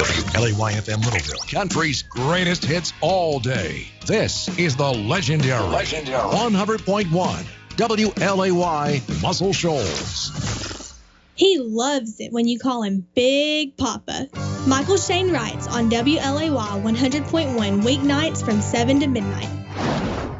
WLAY-FM Littleville, country's greatest hits all day. This is the legendary 100.1 WLAY Muscle Shoals. He loves it when you call him Big Papa. Michael Shane writes on WLAY 100.1 weeknights from 7 to midnight.